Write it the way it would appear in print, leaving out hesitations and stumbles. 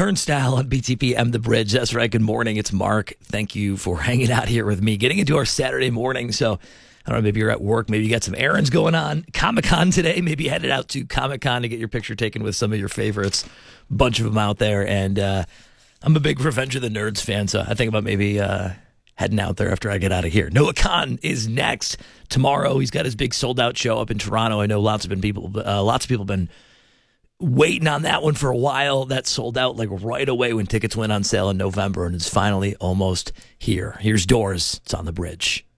Turnstile on BTPM The Bridge. That's right. Good morning. It's Mark. Thank you for hanging out here with me, getting into our Saturday morning. So, I don't know, maybe you're at work. Maybe you got some errands going on. Comic-Con today. Maybe you headed out to Comic-Con to get your picture taken with some of your favorites. Bunch of them out there. And I'm a big Revenge of the Nerds fan, so I think about maybe heading out there after I get out of here. Noah Khan is next tomorrow. He's got his big sold-out show up in Toronto. I know lots of people have been waiting on that one for a while. That sold out like right away when tickets went on sale in November, and it's finally almost here. Here's Doors. It's on The Bridge.